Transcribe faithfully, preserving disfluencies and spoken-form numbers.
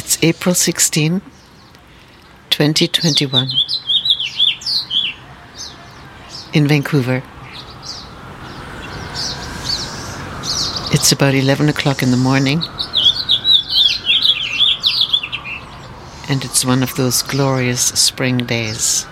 It's April sixteenth, twenty twenty-one, in Vancouver. It's about eleven o'clock in the morning, and it's one of those glorious spring days.